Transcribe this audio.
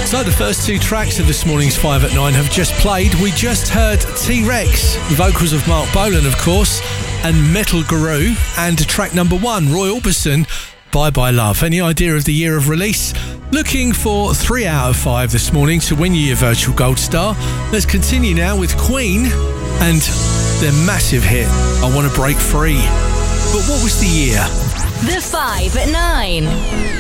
So the first two tracks of this morning's 5 at 9 have just played. We just heard T-Rex, vocals of Mark Bolan, of course, and Metal Guru, and track number 1, Roy Orbison, Bye Bye Love. Any idea of the year of release? Looking for 3 out of 5 this morning to win you your virtual gold star. Let's continue now with Queen and their massive hit, I Want to Break Free. But what was the year? The 5 at 9.